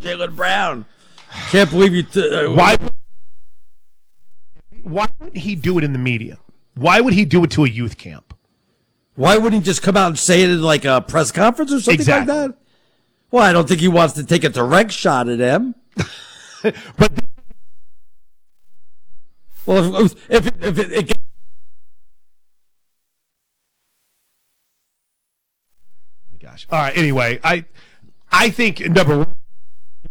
Jaylen Brown. Can't believe you. Why wouldn't he do it in the media? Why would he do it to a youth camp? Why wouldn't he just come out and say it in like a press conference or something like that? Well, I don't think he wants to take a direct shot at him. But if it gosh. All right. Anyway, I think number one,